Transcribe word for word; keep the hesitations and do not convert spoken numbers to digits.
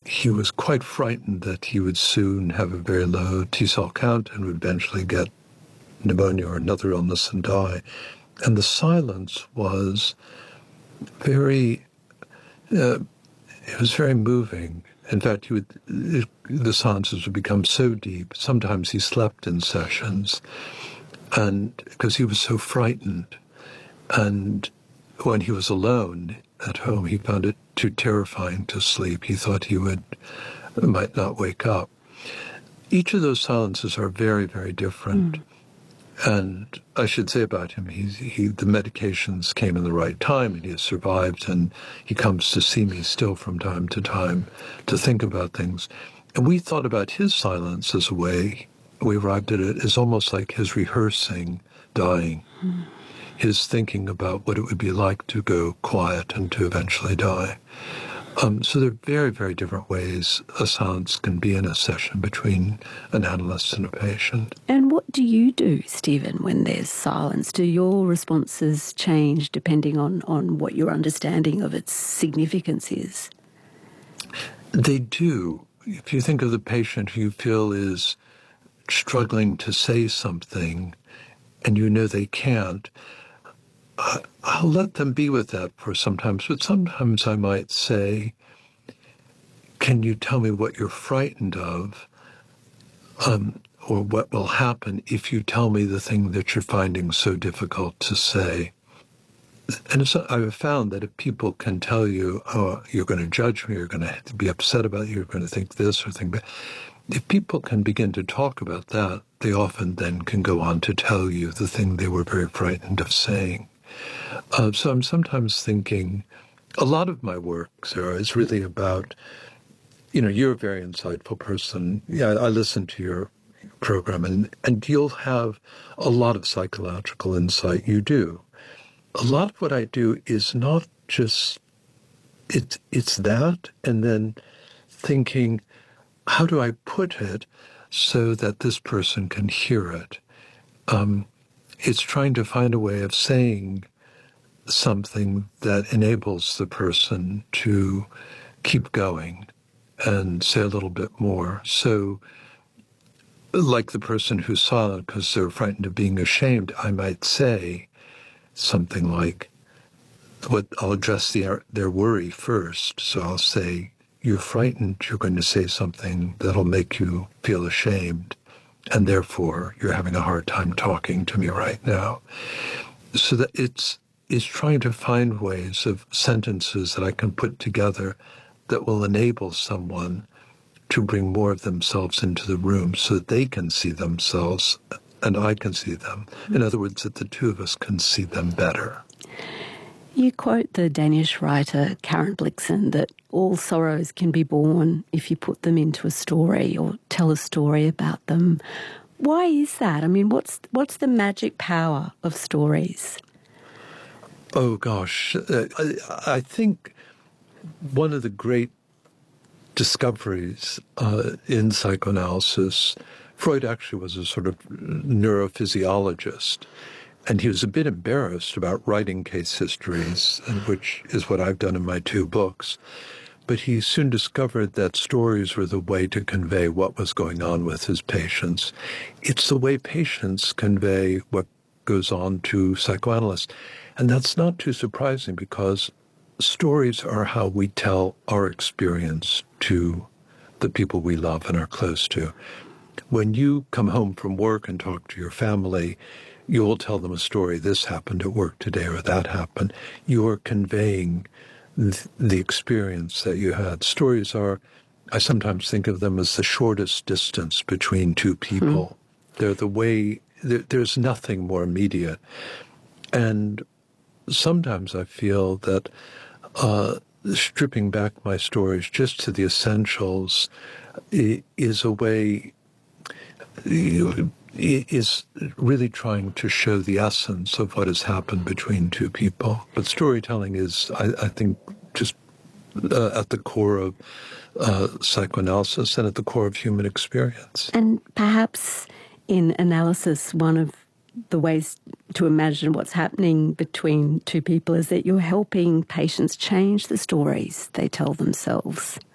he was quite frightened that he would soon have a very low T-cell count and would eventually get pneumonia or another illness and die. And the silence was very, uh, it was very moving. In fact, he would, it, the silences would become so deep. Sometimes he slept in sessions, and because he was so frightened. And when he was alone at home, he found it too terrifying to sleep. He thought he would might not wake up. Each of those silences are very, very different. Mm. And I should say about him, he's, he the medications came in the right time, and he has survived, and he comes to see me still from time to time to think about things. And we thought about his silence as a way, we arrived at it as almost like his rehearsing dying. Mm. His thinking about what it would be like to go quiet and to eventually die. Um, so there are very, very different ways a silence can be in a session between an analyst and a patient. And what do you do, Stephen, when there's silence? Do your responses change depending on, on what your understanding of its significance is? They do. If you think of the patient who you feel is struggling to say something and you know they can't, I'll let them be with that for sometimes, but sometimes I might say, can you tell me what you're frightened of, um, or what will happen if you tell me the thing that you're finding so difficult to say? And so I've found that if people can tell you, oh, you're going to judge me, you're going to be upset about it, you're going to think this or think that, if people can begin to talk about that, they often then can go on to tell you the thing they were very frightened of saying. Uh, so I'm sometimes thinking, a lot of my work, Sarah, is really about, you know, you're a very insightful person. Yeah, I listen to your program, and, and you'll have a lot of psychological insight. You do. A lot of what I do is not just, it, it's that, and then thinking, how do I put it so that this person can hear it? Um, it's trying to find a way of saying something that enables the person to keep going and say a little bit more. So, like the person who's silent because they're frightened of being ashamed, I might say something like, what I'll address the, their worry first. So I'll say, you're frightened, you're going to say something that'll make you feel ashamed, and therefore you're having a hard time talking to me right now. So that it's, it's trying to find ways of sentences that I can put together that will enable someone to bring more of themselves into the room so that they can see themselves and I can see them. In other words, that the two of us can see them better. You quote the Danish writer Karen Blixen that all sorrows can be born if you put them into a story or tell a story about them. Why is that? I mean, what's what's the magic power of stories? Oh, gosh. Uh, I, I think one of the great discoveries uh, in psychoanalysis, Freud actually was a sort of neurophysiologist, and he was a bit embarrassed about writing case histories, which is what I've done in my two books. But he soon discovered that stories were the way to convey what was going on with his patients. It's the way patients convey what goes on to psychoanalysts. And that's not too surprising because stories are how we tell our experience to the people we love and are close to. When you come home from work and talk to your family, you will tell them a story. This happened at work today or that happened. You are conveying th- the experience that you had. Stories are, I sometimes think of them as the shortest distance between two people. Mm. They're the way, there, there's nothing more immediate. And sometimes I feel that uh, stripping back my stories just to the essentials is a way, is really trying to show the essence of what has happened between two people. But storytelling is, I, I think, just uh, at the core of uh, psychoanalysis and at the core of human experience. And perhaps in analysis, one of the ways to imagine what's happening between two people is that you're helping patients change the stories they tell themselves.